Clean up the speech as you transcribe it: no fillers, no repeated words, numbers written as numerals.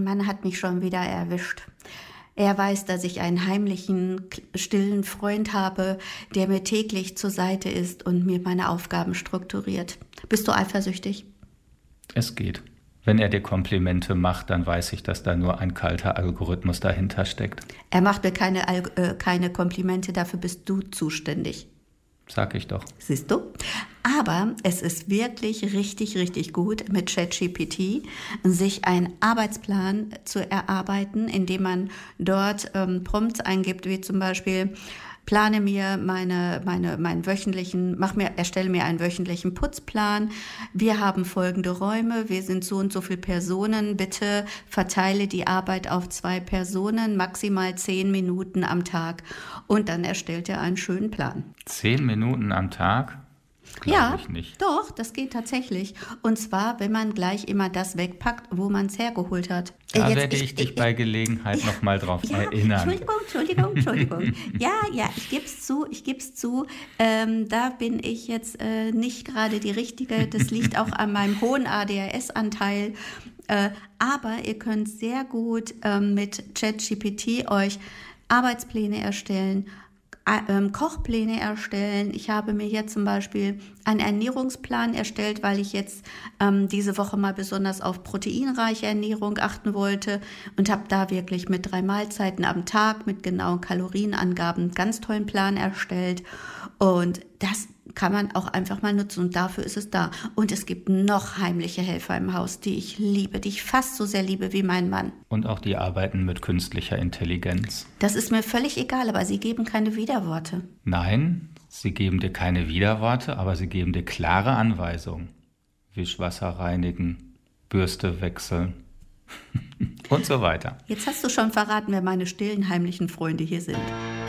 Mann hat mich schon wieder erwischt. Er weiß, dass ich einen heimlichen, stillen Freund habe, der mir täglich zur Seite ist und mir meine Aufgaben strukturiert. Bist du eifersüchtig? Es geht. Wenn er dir Komplimente macht, dann weiß ich, dass da nur ein kalter Algorithmus dahinter steckt. Er macht mir keine Komplimente, dafür bist du zuständig. Sag ich doch. Siehst du? Aber es ist wirklich richtig, richtig gut, mit ChatGPT sich einen Arbeitsplan zu erarbeiten, indem man dort Prompts eingibt, wie zum Beispiel: plane mir erstelle mir einen wöchentlichen Putzplan. Wir haben folgende Räume, wir sind so und so viele Personen. Bitte verteile die Arbeit auf 2 Personen, maximal 10 Minuten am Tag. Und dann erstellt er einen schönen Plan. 10 Minuten am Tag? Ja, ich nicht. doch, das geht tatsächlich. Und zwar, wenn man gleich immer das wegpackt, wo man es hergeholt hat. Da werde ich dich bei Gelegenheit nochmal drauf erinnern. Entschuldigung. Ja, ich gebe es zu. Da bin ich jetzt nicht gerade die Richtige. Das liegt auch an meinem hohen ADHS-Anteil. Aber ihr könnt sehr gut mit ChatGPT euch Arbeitspläne erstellen, Kochpläne erstellen. Ich habe mir jetzt zum Beispiel einen Ernährungsplan erstellt, weil ich jetzt diese Woche mal besonders auf proteinreiche Ernährung achten wollte und habe da wirklich mit 3 Mahlzeiten am Tag mit genauen Kalorienangaben einen ganz tollen Plan erstellt. Und das kann man auch einfach mal nutzen und dafür ist es da. Und es gibt noch heimliche Helfer im Haus, die ich liebe, die ich fast so sehr liebe wie mein Mann. Und auch die arbeiten mit künstlicher Intelligenz. Das ist mir völlig egal, aber sie geben keine Widerworte. Nein, sie geben dir keine Widerworte, aber sie geben dir klare Anweisungen. Wischwasser reinigen, Bürste wechseln und so weiter. Jetzt hast du schon verraten, wer meine stillen, heimlichen Freunde hier sind.